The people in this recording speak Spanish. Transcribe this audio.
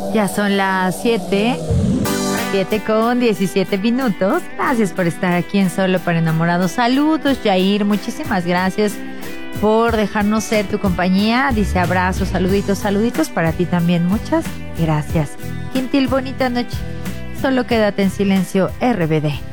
Ya son las 7 con 17 minutos. Gracias por estar aquí en Solo para Enamorados. Saludos, Jair. Muchísimas gracias por dejarnos ser tu compañía. Dice abrazos, saluditos, saluditos para ti también. Muchas gracias. Quintil, bonita noche. Solo quédate en silencio, RBD.